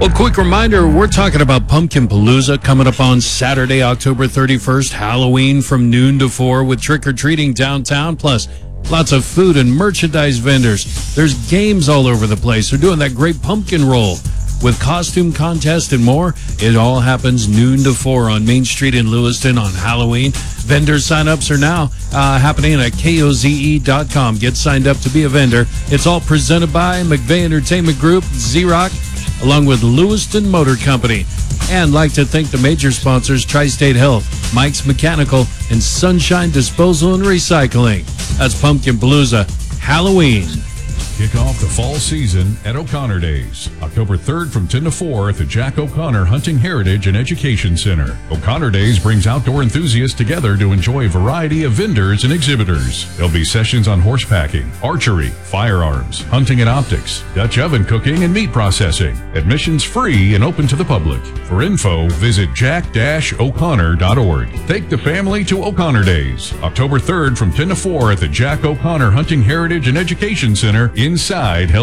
Well, quick reminder, we're talking about Pumpkin Palooza coming up on Saturday, October 31st, Halloween from noon to 4 with trick-or-treating downtown, plus lots of food and merchandise vendors. There's games all over the place. They're doing that great pumpkin roll with costume contest and more. It all happens noon to 4 on Main Street in Lewiston on Halloween. Vendor sign-ups are now happening at koze.com. Get signed up to be a vendor. It's all presented by McVeigh Entertainment Group, Z-Rock, along with Lewiston Motor Company. And like to thank the major sponsors, Tri-State Health, Mike's Mechanical, and Sunshine Disposal and Recycling. That's Pumpkin Palooza Halloween. Kick off the fall season at O'Connor Days, October 3rd from 10 to 4 at the Jack O'Connor Hunting Heritage and Education Center. O'Connor Days brings outdoor enthusiasts together to enjoy a variety of vendors and exhibitors. There'll be sessions on horsepacking, archery, firearms, hunting and optics, Dutch oven cooking, and meat processing. Admission's free and open to the public. For info, visit jack-o'connor.org. Take the family to O'Connor Days, October 3rd from 10 to 4 at the Jack O'Connor Hunting Heritage and Education Center inside